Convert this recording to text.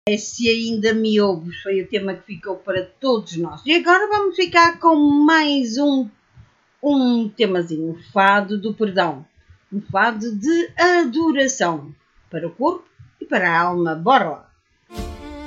Se ainda me ouves, foi o tema que ficou para todos nós. E agora vamos ficar com mais um temazinho, um fado do perdão. Um fado de adoração para o corpo e para a alma. Bora lá!